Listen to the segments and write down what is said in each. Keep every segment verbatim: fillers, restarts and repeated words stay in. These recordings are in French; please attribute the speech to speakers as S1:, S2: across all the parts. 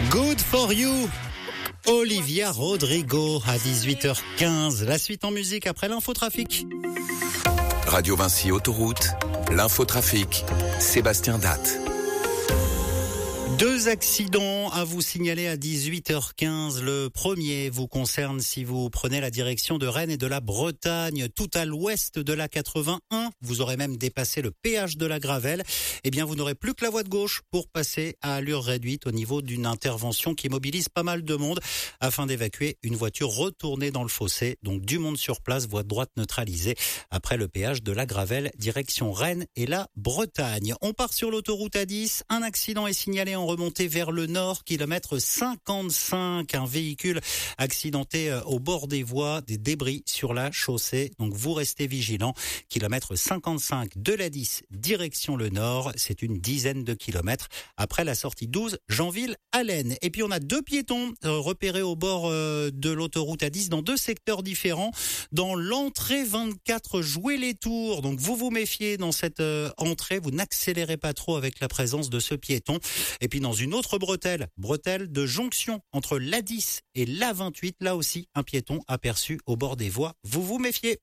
S1: Good for you, Olivia Rodrigo à dix-huit heures quinze. La suite en musique après l'infotrafic.
S2: Radio Vinci Autoroute, l'infotrafic, Sébastien Datte.
S1: Deux accidents à vous signaler à dix-huit heures quinze. Le premier vous concerne si vous prenez la direction de Rennes et de la Bretagne, tout à l'ouest de la quatre-vingt-un. Vous aurez même dépassé le péage de la Gravelle. Eh bien, vous n'aurez plus que la voie de gauche pour passer à allure réduite au niveau d'une intervention qui mobilise pas mal de monde afin d'évacuer une voiture retournée dans le fossé. Donc, du monde sur place, voie de droite neutralisée après le péage de la Gravelle, direction Rennes et la Bretagne. On part sur l'autoroute A dix. Un accident est signalé en remontée vers le nord, kilomètre cinquante-cinq. Un véhicule accidenté au bord des voies, des débris sur la chaussée. Donc vous restez vigilants. Kilomètre cinquante-cinq de l'A dix, direction le nord. C'est une dizaine de kilomètres après la sortie douze, Janville-Allen. Et puis on a deux piétons euh, repérés au bord euh, de l'autoroute A dix dans deux secteurs différents. Dans l'entrée vingt-quatre, jouez les tours. Donc vous vous méfiez dans cette euh, entrée. Vous n'accélérez pas trop avec la présence de ce piéton. Et puis dans une autre bretelle, bretelle de jonction entre l'A dix et l'A vingt-huit, là aussi un piéton aperçu au bord des voies. Vous vous méfiez.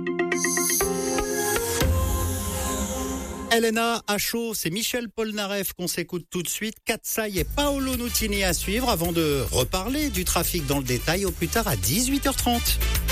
S1: Elena à chaud, c'est Michel Polnareff qu'on s'écoute tout de suite. Katsai et Paolo Nutini à suivre avant de reparler du trafic dans le détail au plus tard à dix-huit heures trente.